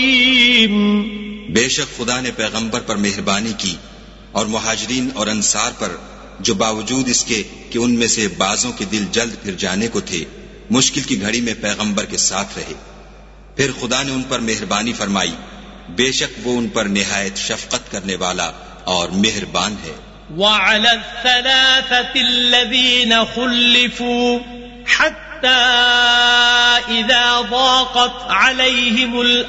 बेशक खुदा ने पैगंबर पर मेहरबानी की और मुहाजिरीन और अंसार पर, जो बावजूद इसके कि उनमें से बाजों के दिल जल्द फिर जाने को थे, मुश्किल की घड़ी में पैगंबर के साथ रहे। फिर खुदा ने उन पर मेहरबानी फरमाई, बेशक वो उन पर निहायत शफकत करने वाला और मेहरबान है। وعلى الثلاثة الذين خلفوا حتى إذا ضاقت عليهم